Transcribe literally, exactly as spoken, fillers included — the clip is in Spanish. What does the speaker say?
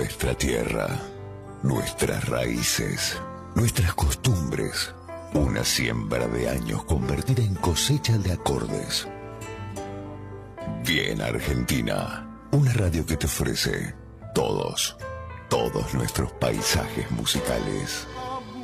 Nuestra tierra, nuestras raíces, nuestras costumbres. Una siembra de años convertida en cosecha de acordes. Bien Argentina, una radio que te ofrece todos, todos nuestros paisajes musicales.